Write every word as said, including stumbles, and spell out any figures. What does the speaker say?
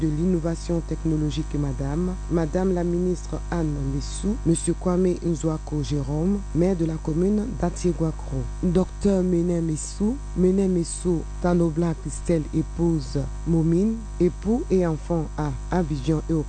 de l'innovation technologique Madame, Madame la ministre Anne Messou, Monsieur Kwame Nzouako Jérôme, maire de la commune d'Atiéguacro, Docteur Mené Messou, Mené Messou, Tanobla Christelle, épouse Momine, époux et enfants à Abidjan et au